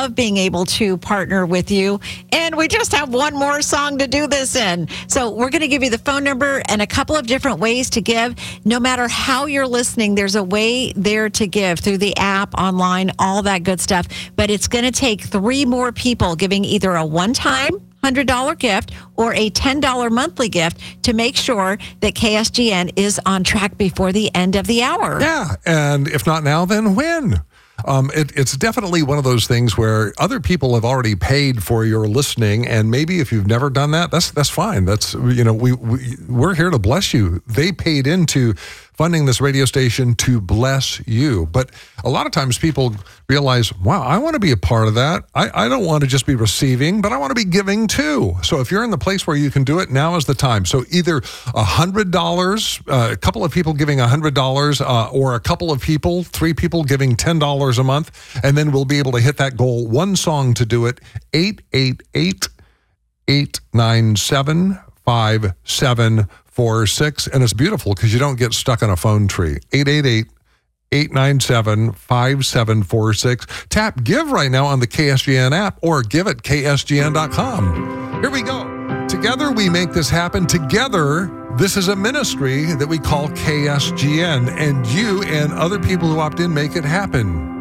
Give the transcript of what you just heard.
love being able to partner with you. And we just have one more song to do this in. So we're going to give you the phone number and a couple of different ways to give. No matter how you're listening, there's a way there to give through the app, online, all that good stuff. But it's going to take 3 more people giving either a one-time $100 gift or a $10 monthly gift to make sure that KSGN is on track before the end of the hour. Yeah, and if not now, then when? It's definitely one of those things where other people have already paid for your listening, and maybe if you've never done that, that's fine. That's, we're here to bless you. They paid into funding this radio station to bless you. But a lot of times people realize, wow, I want to be a part of that. I don't want to just be receiving, but I want to be giving too. So if you're in the place where you can do it, now is the time. So either $100, a couple of people giving $100, or a couple of people, 3 people giving $10 a month, and then we'll be able to hit that goal. One song to do it, 888-897-5746. And it's beautiful because you don't get stuck on a phone tree. 888-897-5746. Tap Give right now on the KSGN app or give at ksgn.com. Here we go. Together we make this happen. Together, this is a ministry that we call KSGN, and you and other people who opt in make it happen.